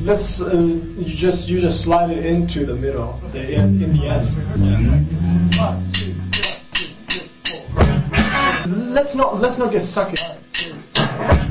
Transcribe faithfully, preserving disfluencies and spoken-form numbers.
let's uh, you just you just slide it into the middle, the in, in the end. Yeah. One, two, one, two, three, four. Let's not let's not get stuck in.